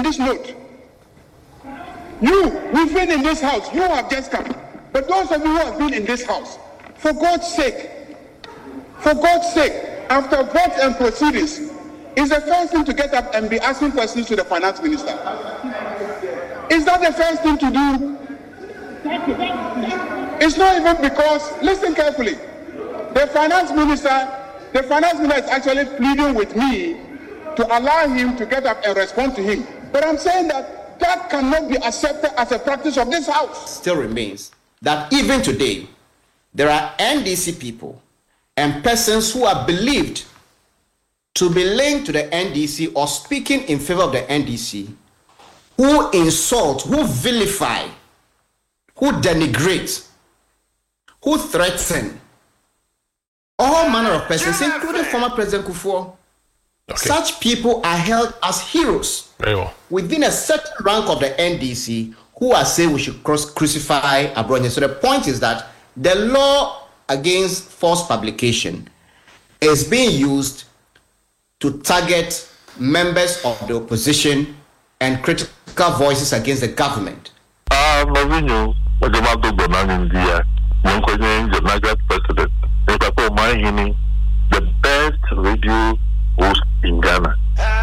on this note. We've been in this house. You have just come. But those of you who have been in this house, for God's sake, after votes and proceedings, it's the first thing to get up and be asking questions to the finance minister. Is that the first thing to do? It's not even because, listen carefully, the finance minister is actually pleading with me to allow him to get up and respond to him. But I'm saying that cannot be accepted as a practice of this house. Still remains that even today, there are NDC people and persons who are believed to be linked to the NDC or speaking in favor of the NDC, who insult, who vilify, who denigrate, who threaten all manner of persons, including former President Kufuor. Okay. Such people are held as heroes within a certain rank of the NDC who are saying we should crucify Abronye. So the point is that the law against false publication is being used to target members of the opposition and critical voices against the government. The best radio host in Ghana.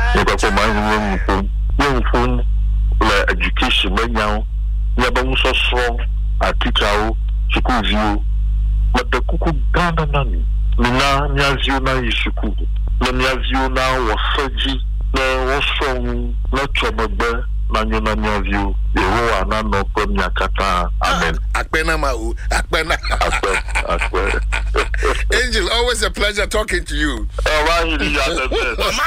Education, strong, teacher, school, but the cuckoo Ghana nani. Mina Niaziona Yisuku, Niaziona was surgery, was strong, not trouble, Nanyona Niazio, the Roa, no Premier Kata, Amen. Akpena Mau, Akpena. Angel, always a pleasure talking to you. All right,